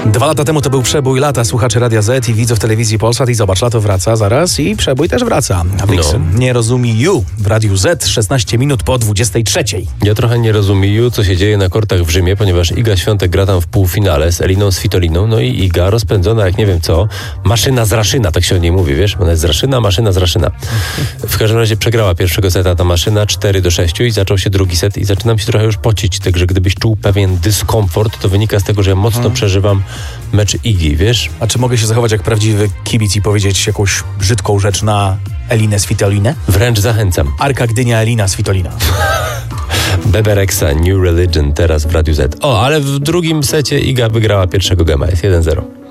2 lata temu to był przebój lata słuchaczy Radia Z i widzów telewizji Polsat i zobacz, lato wraca zaraz i przebój też wraca. Vixen nie rozumie You w Radiu Z 16 minut po 23. Ja trochę nie rozumiem, co się dzieje na kortach w Rzymie, ponieważ Iga Świątek gra tam w półfinale z Eliną Svitoliną, no i Iga rozpędzona jak nie wiem co, maszyna z Raszyna, tak się o niej mówi, wiesz? Ona jest z Raszyna, maszyna z Raszyna. W każdym razie przegrała pierwszego seta ta maszyna 4-6 i zaczął się drugi set i zaczynam się trochę już pocić, także gdybyś czuł pewien dyskomfort, to wynika z tego, że ja mocno przeżywam mecz Igi, wiesz? A czy mogę się zachować jak prawdziwy kibic i powiedzieć jakąś brzydką rzecz na Elinę Svitolinę? Wręcz zachęcam. Arka Gdynia, Elina Svitolina. Bebe Rexha, New Religion teraz w Radiu Z. O, ale w drugim secie Iga wygrała pierwszego gema, jest 1-0.